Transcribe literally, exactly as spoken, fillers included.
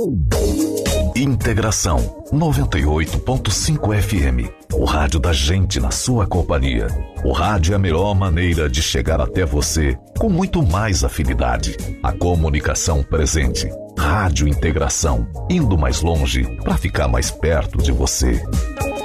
Integração noventa e oito ponto cinco F M. O rádio da gente na sua companhia. O rádio é a melhor maneira de chegar até você com muito mais afinidade. A comunicação presente. Rádio Integração, indo mais longe para ficar mais perto de você.